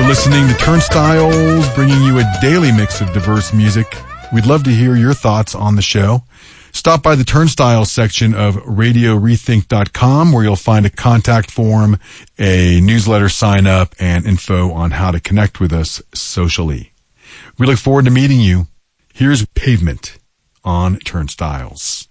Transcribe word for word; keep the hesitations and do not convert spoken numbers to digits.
listening to Turnstiles, bringing you a daily mix of diverse music. We'd love to hear your thoughts on the show. Stop by the Turnstiles section of radio rethink dot com, where you'll find a contact form, a newsletter sign up, and info on how to connect with us socially. We look forward to meeting you. Here's Pavement on Turnstiles.